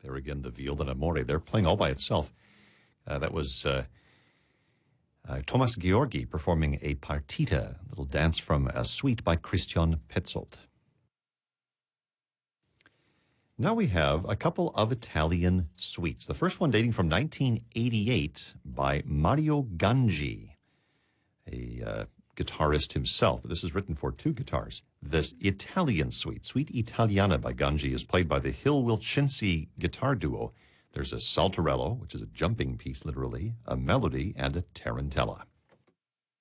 There again, the Viola d'Amore. They're playing all by itself. That was Thomas Georgi performing a partita, a little dance from a suite by Christian Petzold. Now we have a couple of Italian suites. The first one dating from 1988 by Mario Ganji, a guitarist himself. This is written for two guitars. This Italian suite, Suite Italiana by Ganji, is played by the Hill Wilchinski guitar duo. There's a saltarello, which is a jumping piece literally, a melody, and a tarantella.